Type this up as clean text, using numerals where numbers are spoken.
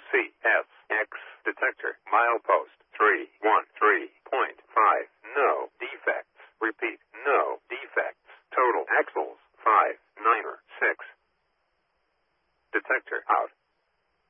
CSX detector. Milepost 313.5. No defects. Repeat, no defects. Total axles 596. Detector out.